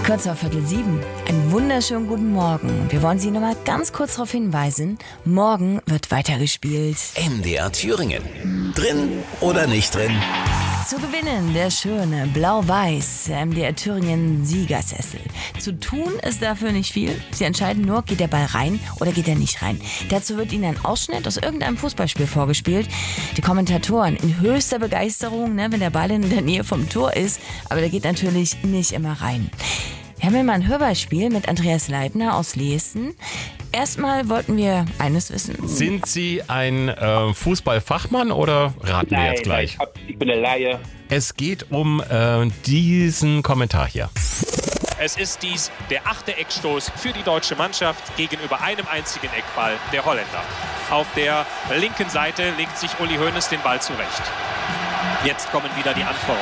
Kurz vor 6:45. Einen wunderschönen guten Morgen. Wir wollen Sie noch mal ganz kurz darauf hinweisen, morgen wird weitergespielt. MDR Thüringen. Drin oder nicht drin? Zu gewinnen der schöne blau-weiß MDR Thüringen Siegersessel. Zu tun ist dafür nicht viel. Sie entscheiden nur, geht der Ball rein oder geht er nicht rein. Dazu wird Ihnen ein Ausschnitt aus irgendeinem Fußballspiel vorgespielt. Die Kommentatoren in höchster Begeisterung, wenn der Ball in der Nähe vom Tor ist. Aber der geht natürlich nicht immer rein. Wir haben ja mal ein Hörbeispiel mit Andreas Leibner aus Leesten. Erstmal wollten wir eines wissen. Sind Sie ein Fußballfachmann oder raten wir jetzt gleich? Ich bin eine Laie. Es geht um diesen Kommentar hier. Es ist dies der 8. Eckstoß für die deutsche Mannschaft gegenüber einem einzigen Eckball der Holländer. Auf der linken Seite legt sich Uli Hoeneß den Ball zurecht. Jetzt kommen wieder die Anforderungen.